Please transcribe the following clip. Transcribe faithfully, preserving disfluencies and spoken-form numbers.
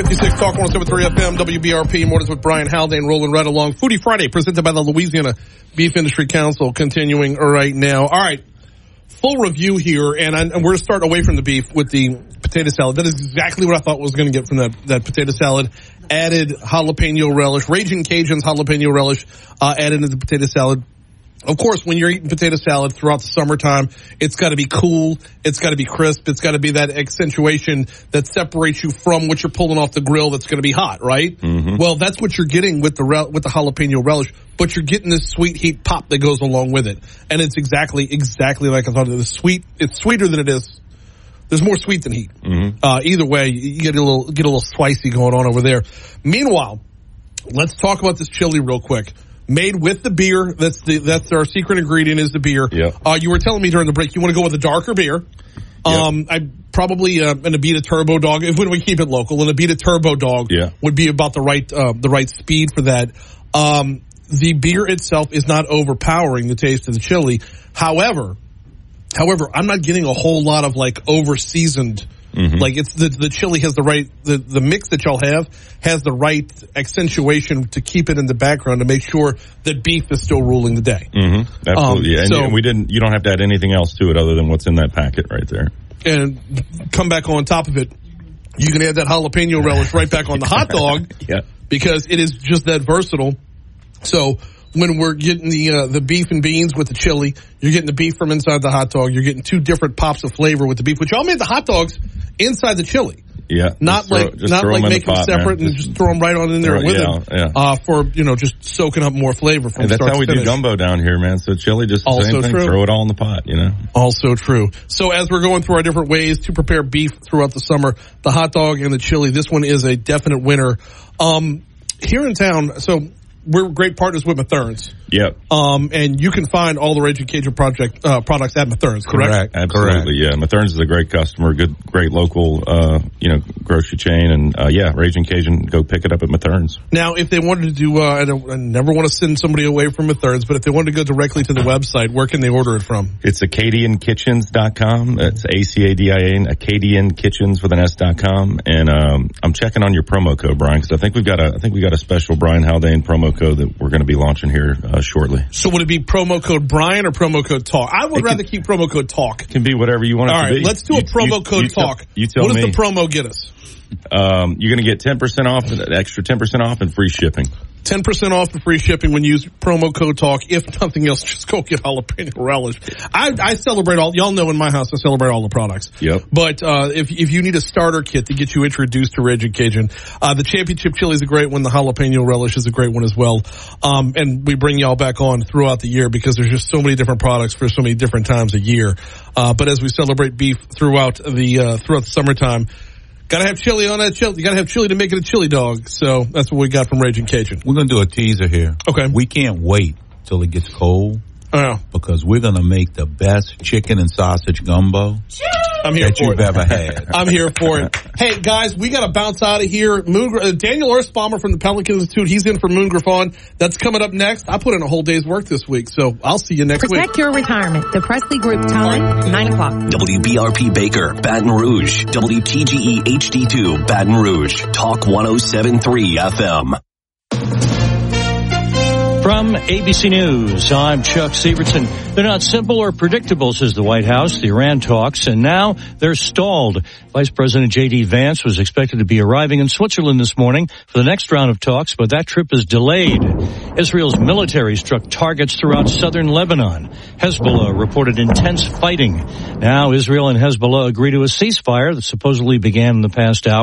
fifty-six Talk one oh seven point three F M, W B R P, Mornings with Brian Haldane, rolling right along. Foodie Friday, presented by the Louisiana Beef Industry Council, continuing right now. All right, full review here, and, I, and we're going to start away from the beef with the potato salad. That is exactly what I thought was going to get from that, that potato salad. Added jalapeno relish, Raging Cajun's jalapeno relish, uh, added into the potato salad. Of course, when you're eating potato salad throughout the summertime, it's got to be cool, it's got to be crisp, it's got to be that accentuation that separates you from what you're pulling off the grill that's going to be hot, right? Mm-hmm. Well, that's what you're getting with the rel- with the jalapeno relish, but you're getting this sweet heat pop that goes along with it. And it's exactly, exactly like I thought it was. Sweet, it's sweeter than it is. There's more sweet than heat. Mm-hmm. Uh, either way, you get a little, get a little spicy going on over there. Meanwhile, let's talk about this chili real quick. Made with the beer. That's the that's our secret ingredient is the beer. Yeah. Uh, you were telling me during the break you want to go with a darker beer. Um, yep. I probably uh, an Abita Turbo Dog. If when we keep it local, an Abita Turbo Dog yeah. would be about the right uh, the right speed for that. Um, the beer itself is not overpowering the taste of the chili. However, however, I'm not getting a whole lot of like over seasoned. Mm-hmm. Like it's the the chili has the right the the mix that y'all have has the right accentuation to keep it in the background to make sure that beef is still ruling the day. Mm-hmm. Absolutely, um, and, so, and we didn't. You don't have to add anything else to it other than what's in that packet right there. And come back on top of it, you can add that jalapeno relish right back on the hot dog. Yeah, because it is just that versatile. So when we're getting the uh, the beef and beans with the chili, you're getting the beef from inside the hot dog. You're getting two different pops of flavor with the beef, which y'all made the hot dogs inside the chili. Yeah, not throw, like not like make them separate man. and just, just throw them right on in there throw, with yeah, it yeah. Uh, for you know just soaking up more flavor from and start that's how we to finish. do gumbo down here, man. So chili, just the also same thing. True. Throw it all in the pot, you know. Also true. So as we're going through our different ways to prepare beef throughout the summer, the hot dog and the chili, this one is a definite winner. Um, here in town, so we're great partners with Mathern's. Yep. Um, and you can find all the Raging Cajun project uh, products at Mathern's, correct? Correct. Absolutely, correct. Yeah. Mathern's is a great customer, good, great local, uh, you know, grocery chain, and uh, yeah, Raging Cajun, go pick it up at Mathern's. Now, if they wanted to do, uh, I, don't, I never want to send somebody away from Mathern's, but if they wanted to go directly to the website, where can they order it from? It's Acadian Kitchens dot com. It's A C A D I A N, Acadian Kitchens with an S dot com, and um, I'm checking on your promo code, Brian, because I think we've got a, I think we got a special Brian Haldane promo code that we're going to be launching here uh, shortly. So would it be promo code Brian or promo code Talk? I would it rather can, keep promo code Talk. It can be whatever you want it All to right, be. let's do a you, promo you, code you Talk. Tell, you tell what me. does the promo get us? Um, you're going to get ten percent off, an extra ten percent off, and free shipping. ten percent off and free shipping when you use promo code Talk. If nothing else, just go get jalapeno relish. I, I celebrate all, y'all know in my house I celebrate all the products. Yep. But, uh, if, if you need a starter kit to get you introduced to Raging Cajun, uh, the championship chili is a great one. The jalapeno relish is a great one as well. Um, and we bring y'all back on throughout the year because there's just so many different products for so many different times a year. Uh, but as we celebrate beef throughout the, uh, throughout the summertime, gotta have chili on that chili. You gotta have chili to make it a chili dog. So that's what we got from Raging Cajun. We're gonna do a teaser here. Okay. We can't wait till it gets cold. Oh. Because we're gonna make the best chicken and sausage gumbo I'm here that for you've it. ever had. I'm here for it. Hey guys, we gotta bounce out of here. Moon, uh, Daniel Earthbomber from the Pelican Institute, he's in for Moon Griffon. That's coming up next. I put in a whole day's work this week, so I'll see you next Protect week. Protect your retirement. The Presley Group time, nine o'clock. W B R P Baker, Baton Rouge. W T G E H D two, Baton Rouge. Talk one oh seven point three F M. From A B C News, I'm Chuck Sievertson. They're not simple or predictable, says the White House, the Iran talks, and now they're stalled. Vice President J D. Vance was expected to be arriving in Switzerland this morning for the next round of talks, but that trip is delayed. Israel's military struck targets throughout southern Lebanon. Hezbollah reported intense fighting. Now Israel and Hezbollah agree to a ceasefire that supposedly began in the past hour.